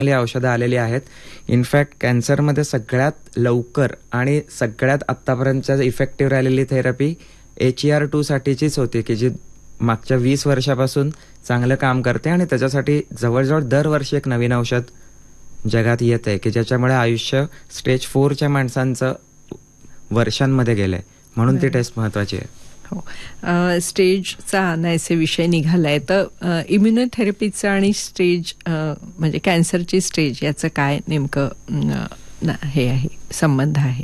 औषधं आलेली आहेत. इनफॅक्ट कॅन्सरमध्ये सगळ्यात लवकर आणि सगळ्यात आत्तापर्यंतच्या इफेक्टिव्ह राहिलेली थेरपी HER2 साठीचीच होती, की जी मागच्या 20 वर्षापासून चांगलं काम करते आणि त्याच्यासाठी जवळजवळ दरवर्षी एक नवीन औषध जगात येत आहे, की ज्याच्यामुळे आयुष्य स्टेज 4च्या माणसांचं वर्षांमध्ये गेलंय. म्हणून ती टेस्ट महत्वाची आहे. हो, स्टेजचा नाहीसे विषय निघालाय, तर इम्युनोथेरपीचं आणि स्टेज म्हणजे कॅन्सरची स्टेज याचं काय नेमकं हे आहे, संबंध आहे?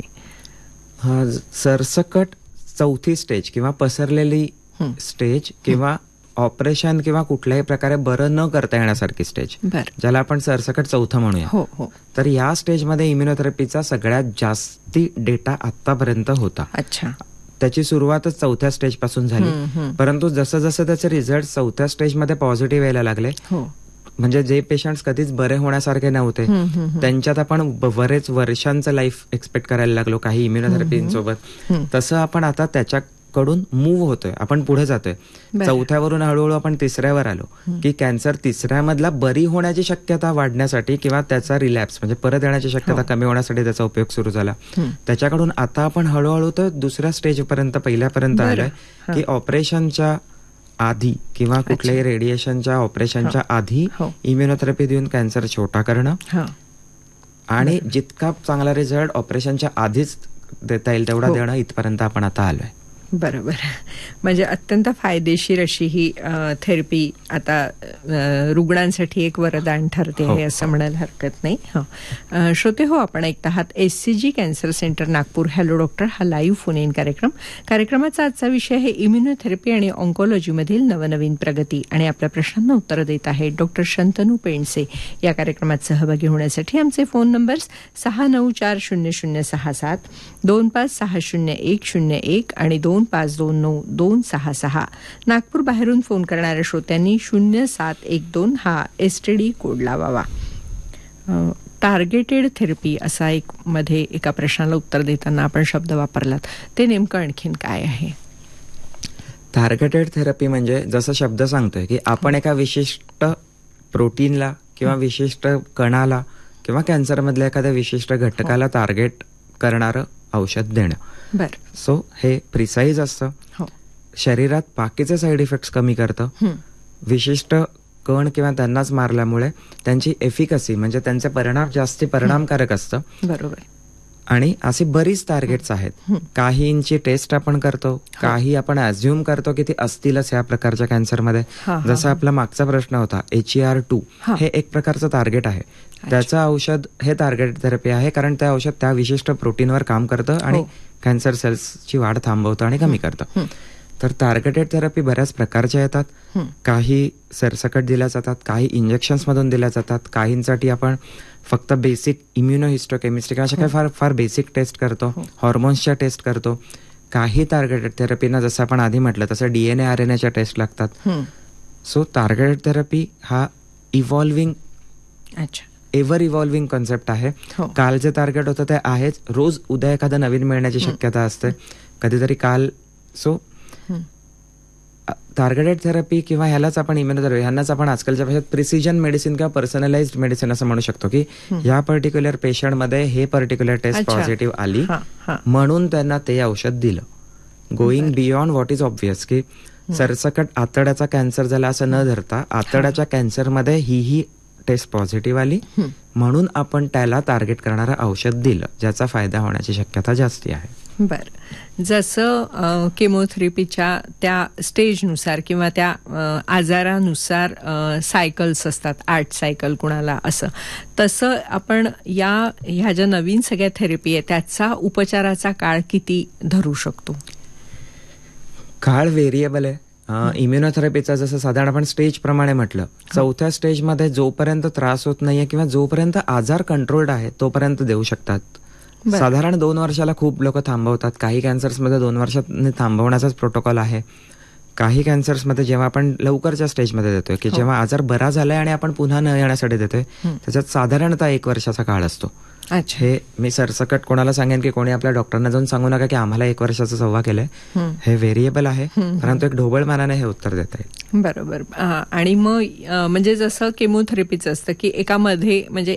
सरसकट चौथी स्टेज किंवा पसरलेली स्टेज किंवा ऑपरेशन किंवा कुठल्याही प्रकारे बरं न करता येण्यासारखी स्टेज, ज्याला आपण सरसकट चौथं म्हणूया. तर या स्टेजमध्ये इम्युनोथेरपीचा सगळ्यात जास्ती डेटा आतापर्यंत होता. अच्छा. त्याची सुरुवातच चौथ्या स्टेज पासून झाली, परंतु जसं जसं त्याचे रिझल्ट चौथ्या स्टेजमध्ये पॉझिटिव्ह यायला लागले, म्हणजे जे पेशंट्स कधीच बरे होण्यासारखे नव्हते त्यांच्यात आपण बरेच वर्षांचं लाईफ एक्सपेक्ट करायला लागलो काही इम्युनोथेरपीसोबत. तसं आपण आता त्याच्याकडून मूव्ह होतोय, आपण पुढे जातोय. चौथ्यावरून हळूहळू आपण तिसऱ्यावर आलो, की कॅन्सर तिसऱ्यामधला बरी होण्याची शक्यता वाढण्यासाठी किंवा त्याचा रिलॅप्स म्हणजे परत येण्याची शक्यता कमी होण्यासाठी त्याचा उपयोग सुरू झाला. त्याच्याकडून आता आपण हळूहळू तर दुसऱ्या स्टेज पर्यंत पहिल्यापर्यंत आलोय, की ऑपरेशनच्या आधी किंवा कुठल्याही रेडिएशनच्या ऑपरेशनच्या आधी इम्युनोथेरपी देऊन कॅन्सर छोटा करणं आणि जितका चांगला रिझल्ट ऑपरेशनच्या आधीच देता येईल तेवढा देणं, इथपर्यंत आपण आता आलोय. बरोबर. म्हणजे अत्यंत फायदेशीर अशी ही थेरपी आता रुग्णांसाठी एक वरदान ठरते आहे असं म्हणायला हरकत नाही. श्रोते हो, आपण ऐकत आहात SCG cancer centre Nagpur hello doctor हा लाईव्ह फोन इन कार्यक्रमाचा आजचा विषय आहे इम्युनोथेरपी आणि ऑन्कोलॉजीमधील नवनवीन प्रगती. आणि आपल्या प्रश्नांना उत्तर देत आहेत डॉक्टर शंतनू पेंडसे. या कार्यक्रमात सहभागी होण्यासाठी आमचे फोन नंबर्स 6940067, 25600101 आणि 2529-266. नागपूर बाहेरून फोन करणाऱ्या श्रोत्यांनी 0712 हा STD कोड लावावा. टार्गेटेड थेरपी असा एक मध्ये एका प्रश्नाला उत्तर देताना आपण शब्द वापरलात, ते नेमकं आणखीन काय आहे? टार्गेटेड थेरपी म्हणजे जसं शब्द सांगतोय की आपण एका विशिष्ट प्रोटीनला किंवा विशिष्ट कणाला किंवा कॅन्सरमधल्या एखाद्या विशिष्ट घटकाला टार्गेट करणारं औषध देणं. सो हे प्रिसाईज असतं, शरीरात बाकीचे साईड इफेक्ट्स कमी करतं, विशिष्ट कण किंवा त्यांनाच मारल्यामुळे त्यांची एफिकसी म्हणजे त्यांचे परिणाम जास्ती परिणामकारक असतं. बरोबर. आणि अशी बरीच टार्गेट्स आहेत. काहींची टेस्ट आपण करतो, काही आपण अज्युम करतो की ती असतीलच या प्रकारच्या कॅन्सरमध्ये. जसा आपला मागचा प्रश्न होता, HER2 हे एक प्रकारचं टार्गेट आहे. त्याचं औषध हे टार्गेट थेरपी आहे, कारण ते औषध त्या विशिष्ट प्रोटीनवर काम करतं आणि कॅन्सर सेल्सची वाढ थांबवतं आणि कमी करतं. तर टार्गेटेड थेरपी बऱ्याच प्रकारच्या येतात. काही सरसकट दिल्या जातात, काही इंजेक्शन्स मधून दिल्या जातात, काहींसाठी आपण फक्त बेसिक इम्युनोहिस्टोकेमिस्ट्री अशा काही फार फार बेसिक टेस्ट करतो, हॉर्मोन्सच्या टेस्ट करतो. काही टार्गेटेड थेरपीना जसं आपण आधी म्हटलं तसं DNA RNAच्या टेस्ट लागतात. सो टार्गेटेड थेरपी हा एव्हर इव्हॉल्विंग कॉन्सेप्ट आहे. काल जे टार्गेट होतं ते आहेच, रोज उद्या एखादं नवीन मिळण्याची शक्यता असते, कधीतरी काल. सो टार्गेटेड थेरपी किंवा ह्यालाच आपण इम्युनोथेरपी, ह्यांनाच आपण आजकालच्या भाषेत प्रिसिजन मेडिसिन किंवा पर्सनलाइज्ड मेडिसिन असं म्हणू शकतो, की ह्या पर्टिक्युलर पेशंटमध्ये हे पर्टिक्युलर टेस्ट पॉझिटिव्ह आली म्हणून त्यांना ते औषध दिलं. Going beyond what is obvious, की सरसकट आतड्याचा कॅन्सर झाला असं न धरता आतड्याच्या कॅन्सरमध्ये ही टेस्ट पॉझिटिव्ह आली म्हणून आपण त्याला टार्गेट करणारं औषध दिलं, ज्याचा फायदा होण्याची शक्यता जास्ती आहे. बर. जसं केमोथेरपीच्या त्या स्टेजनुसार किंवा त्या आजारानुसार सायकल्स असतात, 8 सायकल कुणाला असं, तसं आपण ह्या ज्या नवीन सगळ्या थेरपी आहे त्याचा उपचाराचा काळ किती धरू शकतो? काळ व्हेरिएबल आहे. इम्युनोथेरपीचा जसं साधारण आपण स्टेज प्रमाणे म्हटलं, चौथ्या स्टेजमध्ये जोपर्यंत त्रास होत नाहीये किंवा जोपर्यंत आजार कंट्रोल्ड आहे तोपर्यंत देऊ शकतात. साधारण 2 वर्षाला खूप लोक थांबवतात. काही कॅन्सर्समध्ये 2 वर्षात थांबवण्याचाच प्रोटोकॉल आहे. काही कॅन्सर्समध्ये जेव्हा आपण लवकरच्या स्टेजमध्ये देतोय, की जेव्हा आजार बरा झालाय आणि आपण पुन्हा न येण्यासाठी देतोय, त्याच्यात साधारणतः 1 वर्षाचा काळ असतो. हे मी सरसकट कोणाला सांगेन की कोणी आपल्या डॉक्टरना जाऊन सांगू नका की आम्हाला 1 वर्षाचा सव्वा केलंय. हे व्हेरिएबल आहे, परंतु एक ढोबळमानाने हे उत्तर देता येईल. बरोबर. आणि मग म्हणजे जसं केमोथेरपीचं असतं की एकामध्ये म्हणजे